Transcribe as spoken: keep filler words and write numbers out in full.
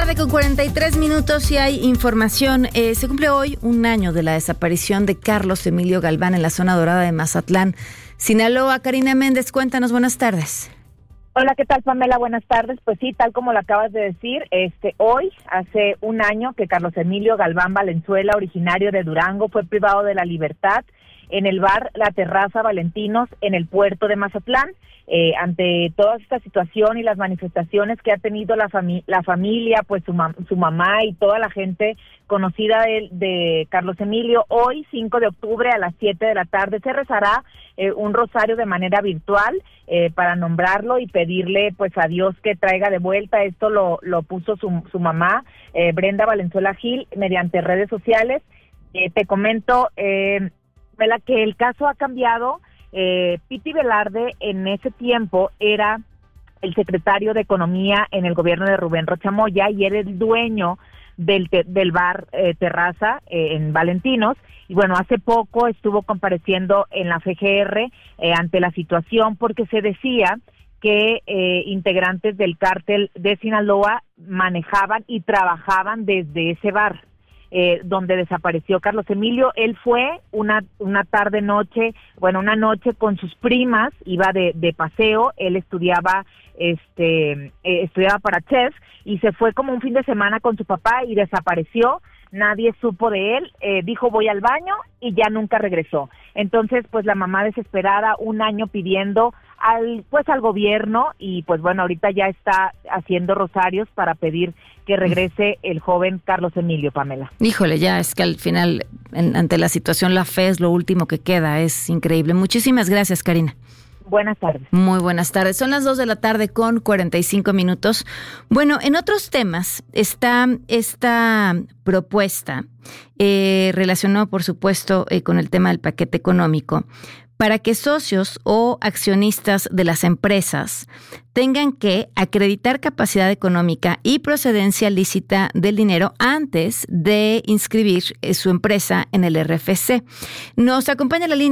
tarde con cuarenta y tres minutos y hay información. Eh, se cumple hoy un año de la desaparición de Carlos Emilio Galván en la zona dorada de Mazatlán, Sinaloa. Karina Méndez, cuéntanos, buenas tardes. Hola, ¿qué tal, Pamela? Buenas tardes. Pues sí, tal como lo acabas de decir, este hoy, hace un año que Carlos Emilio Galván Valenzuela, originario de Durango, fue privado de la libertad en el bar La Terraza Valentinos en el puerto de Mazatlán. Eh, ante toda esta situación y las manifestaciones que ha tenido la, fami- la familia, pues su, mam- su mamá y toda la gente conocida de, de Carlos Emilio, hoy, cinco de octubre, a las siete de la tarde, se rezará eh, un rosario de manera virtual eh, para nombrarlo y pedirle pues a Dios que traiga de vuelta. Esto lo, lo puso su, su mamá, eh, Brenda Valenzuela Gil, mediante redes sociales. Eh, te comento, eh, Vela, que el caso ha cambiado. Eh, Piti Velarde en ese tiempo era el secretario de Economía en el gobierno de Rubén Rocha Moya y era el dueño del, te, del bar eh, Terraza eh, en Valentinos. Y bueno, hace poco estuvo compareciendo en la F G R eh, ante la situación porque se decía que eh, integrantes del cártel de Sinaloa manejaban y trabajaban desde ese bar. Eh, donde desapareció Carlos Emilio. Él fue una una tarde noche, bueno, una noche con sus primas, iba de, de paseo, él estudiaba este eh, estudiaba para chef y se fue como un fin de semana con su papá y desapareció. Nadie supo de él, eh, dijo voy al baño y ya nunca regresó. Entonces, pues la mamá desesperada, un año pidiendo al pues al gobierno y pues bueno, ahorita ya está haciendo rosarios para pedir que regrese el joven Carlos Emilio, Pamela. Híjole, ya es que al final, en, ante la situación, la fe es lo último que queda, es increíble. Muchísimas gracias, Karina. Buenas tardes. Muy buenas tardes. Son las dos de la tarde con cuarenta y cinco minutos. Bueno, en otros temas está esta propuesta eh, relacionada, por supuesto, eh, con el tema del paquete económico, para que socios o accionistas de las empresas tengan que acreditar capacidad económica y procedencia lícita del dinero antes de inscribir su empresa en el R F C. Nos acompaña la línea